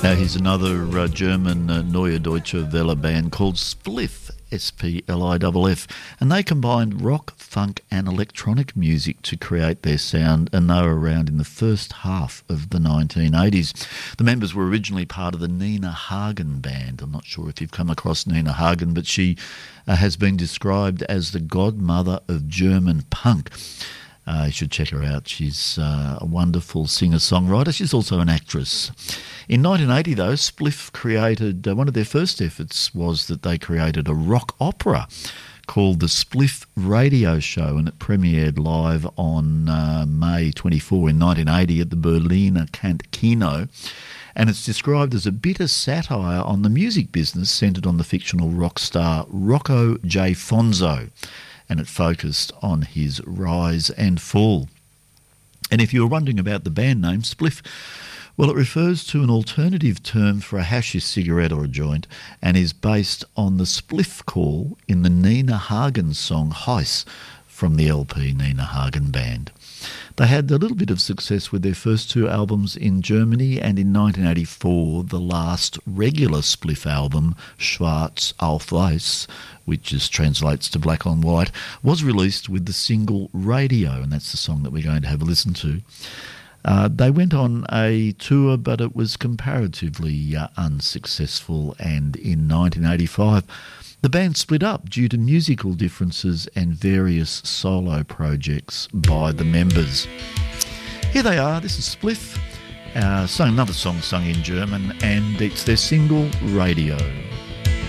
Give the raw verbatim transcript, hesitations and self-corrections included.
Uh, here's another uh, German uh, Neue Deutsche Welle band called Spliff, S P L I F F, and they combined rock, funk and electronic music to create their sound, and they were around in the first half of the nineteen eighties. The members were originally part of the Nina Hagen band. I'm not sure if you've come across Nina Hagen, but she uh, has been described as the godmother of German punk. Uh, you should check her out. She's uh, a wonderful singer-songwriter. She's also an actress. In nineteen eighty, though, Spliff created, uh, one of their first efforts was that they created a rock opera called the Spliff Radio Show, and it premiered live on uh, May twenty-fourth in nineteen eighty at the Berliner Kino. And it's described as a bitter satire on the music business centred on the fictional rock star Rocco J. Fonzo, and it focused on his rise and fall. And if you're wondering about the band name, Spliff, well, it refers to an alternative term for a hashish cigarette or a joint, and is based on the spliff call in the Nina Hagen song Heiss from the L P Nina Hagen Band. They had a little bit of success with their first two albums in Germany, and in nineteen eighty-four, the last regular Spliff album, Schwarz auf Weiß, which is, translates to Black on White, was released with the single Radio, and that's the song that we're going to have a listen to. Uh, they went on a tour, but it was comparatively uh, unsuccessful, and in nineteen eighty-five, the band split up due to musical differences and various solo projects by the members. Here they are, this is Spliff, uh, sung, another song sung in German, and it's their single Radio.